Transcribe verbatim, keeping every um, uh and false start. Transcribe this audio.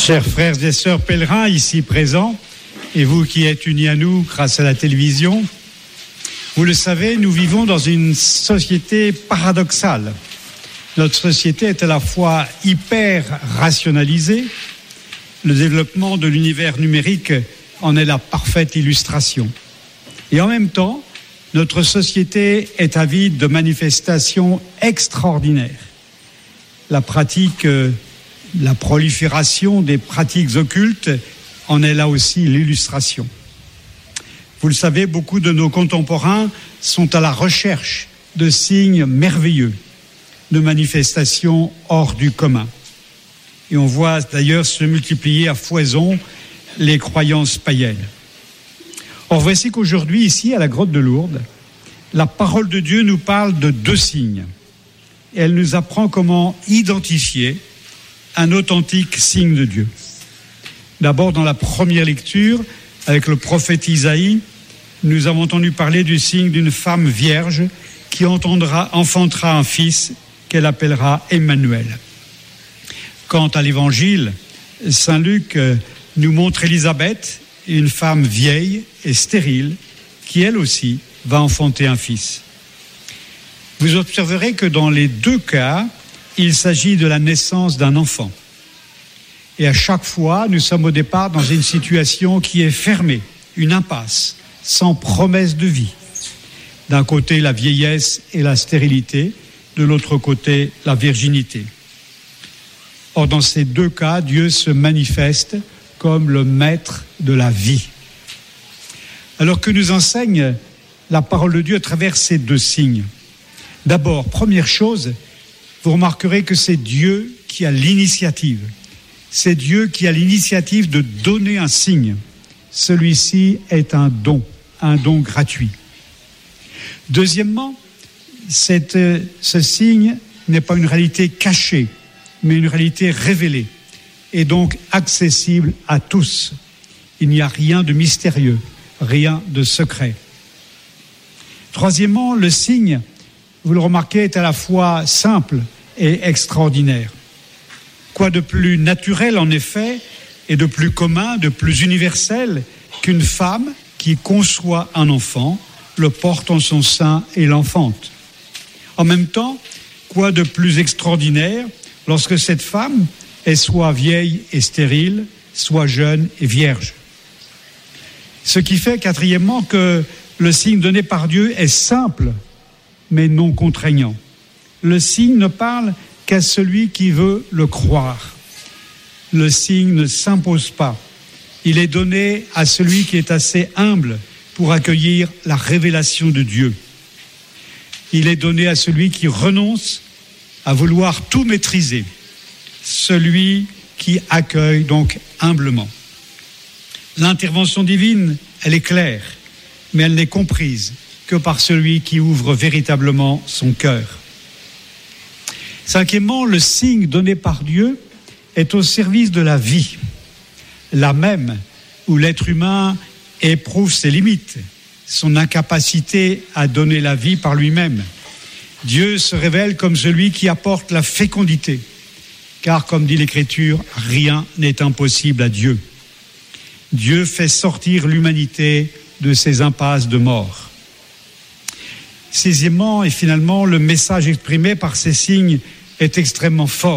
Chers frères et sœurs pèlerins ici présents, et vous qui êtes unis à nous grâce à la télévision, vous le savez, nous vivons dans une société paradoxale. Notre société est à la fois hyper rationalisée, le développement de l'univers numérique en est la parfaite illustration. Et en même temps, notre société est avide de manifestations extraordinaires. La pratique, la prolifération des pratiques occultes en est là aussi l'illustration. Vous le savez, beaucoup de nos contemporains sont à la recherche de signes merveilleux, de manifestations hors du commun. Et on voit d'ailleurs se multiplier à foison les croyances païennes. Or, voici qu'aujourd'hui, ici, à la grotte de Lourdes, la parole de Dieu nous parle de deux signes. Et elle nous apprend comment identifier un authentique signe de Dieu. D'abord, dans la première lecture, avec le prophète Isaïe, nous avons entendu parler du signe d'une femme vierge qui entendra, enfantera un fils qu'elle appellera Emmanuel. Quant à l'évangile, saint Luc nous montre Élisabeth, une femme vieille et stérile, qui elle aussi va enfanter un fils. Vous observerez que dans les deux cas, il s'agit de la naissance d'un enfant. Et à chaque fois, nous sommes au départ dans une situation qui est fermée, une impasse, sans promesse de vie. D'un côté, la vieillesse et la stérilité, de l'autre côté, la virginité. Or, dans ces deux cas, Dieu se manifeste comme le maître de la vie. Alors que nous enseigne la parole de Dieu à travers ces deux signes. D'abord, première chose, vous remarquerez que c'est Dieu qui a l'initiative. C'est Dieu qui a l'initiative de donner un signe. Celui-ci est un don, un don gratuit. Deuxièmement, cette, ce signe n'est pas une réalité cachée, mais une réalité révélée, et donc accessible à tous. Il n'y a rien de mystérieux, rien de secret. Troisièmement, le signe, vous le remarquez, est à la fois simple et extraordinaire. Quoi de plus naturel, en effet, et de plus commun, de plus universel qu'une femme qui conçoit un enfant, le porte en son sein et l'enfante. En même temps, quoi de plus extraordinaire lorsque cette femme est soit vieille et stérile, soit jeune et vierge. Ce qui fait, quatrièmement, que le signe donné par Dieu est simple, mais non contraignant. Le signe ne parle qu'à celui qui veut le croire. Le signe ne s'impose pas. Il est donné à celui qui est assez humble pour accueillir la révélation de Dieu. Il est donné à celui qui renonce à vouloir tout maîtriser. Celui qui accueille donc humblement. L'intervention divine, elle est claire, mais elle n'est comprise que par celui qui ouvre véritablement son cœur. Cinquièmement, le signe donné par Dieu est au service de la vie, la même où l'être humain éprouve ses limites, son incapacité à donner la vie par lui-même. Dieu se révèle comme celui qui apporte la fécondité, car comme dit l'Écriture, rien n'est impossible à Dieu. Dieu fait sortir l'humanité de ses impasses de mort. Sixièmement, et finalement, le message exprimé par ces signes est extrêmement fort.